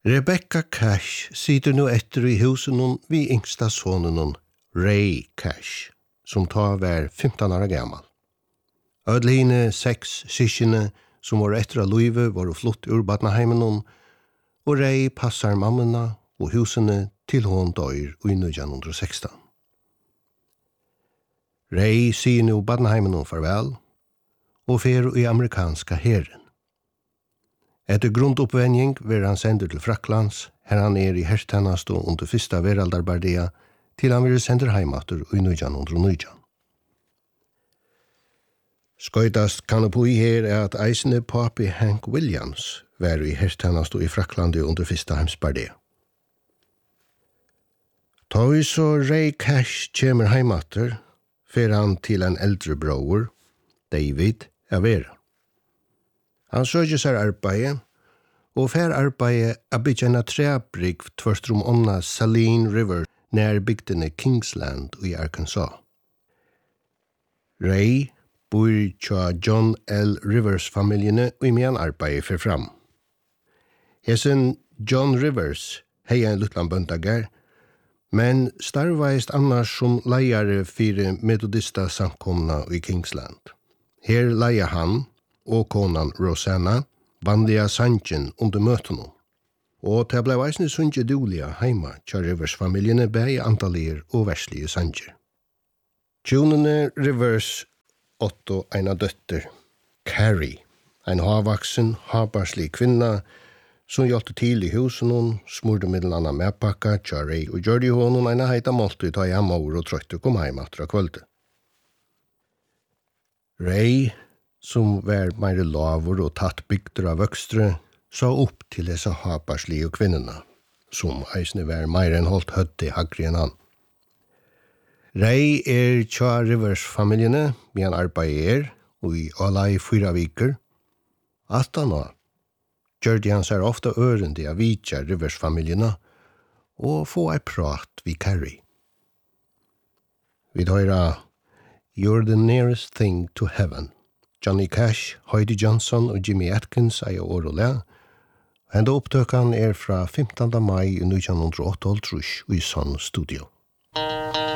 Rebecca Cash sitter nu etter i husen vi yngsta sonen Ray Cash, som var 15 år gammal. Ödline 6 syskene som var etter av Luive var flott ur Badnaheimen og Ray passar mammena og husene til hon dør i 1916. Ray sier nu Badnaheimen farvel og fer i amerikanska herren. Etter grundoppvending var han sendt til Fraklands, her han i herstjeneste under første veraldarbardia, til han ville sendt heimater i 1919. Skøydast kan opp i her at eisende papi Hank Williams var i herstjeneste i Fraklandet under første heimsbardia. Ta vi så Ray Cash kommer heimater, fer han til en eldre bror, David Avera. Han søker seg arbeid, og fer arbeid av byggjene trebrygg tvørstrom onna Saline River nær bygdene Kingsland i Arkansas. Ray bor tja John L. Rivers-familjene og i medan arbeid fer fram. Hesen John Rivers hei en luttland bøndager, men starveist annars som leiare fire metodista samkomna i Kingsland. Her leier han og konan Rosanna vanliga sanjen under møtene. Og til ble veisne sunge dulia heima tja Rivers-familjene bei antalier og verslige sanger. Tjonene Rivers Otto eina døtter, Carrie, en havvaksen, havbarslig kvinna, som hjelpte til i husen smurte med en annen medpakka, tja Ray og gjør de honom eina heita måltid ta hjemme og trøtte kom heim atra kvölde. Ray, som var mer lavere og tatt bygder av vøkstre, sa opp til disse havbarslige kvinnerna, som eisne var mer enn holdt høtte hagri enn han. Ray tja Rivers-familjene, med han arbeid og i alla i 4 viker. Alt han gjør han seg ofta ørende av vitja Rivers-familjene og få ei prat vid Carrie. Vi høyra You're the nearest thing to heaven. Johnny Cash, Heidi Johnson og Jimmy Atkins er år og le. Henda opptøkan fra 15. mai 1988 i Sun Studio.